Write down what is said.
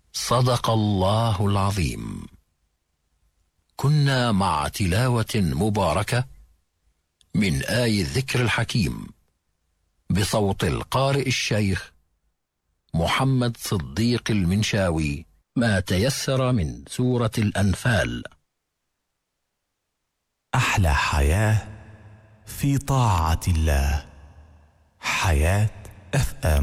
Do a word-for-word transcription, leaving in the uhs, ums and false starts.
صدق الله العظيم. كنا مع تلاوة مباركة من آي الذكر الحكيم بصوت القارئ الشيخ محمد صديق المنشاوي، ما تيسر من سورة الأنفال. أحلى حياة في طاعة الله، حياة أف أم.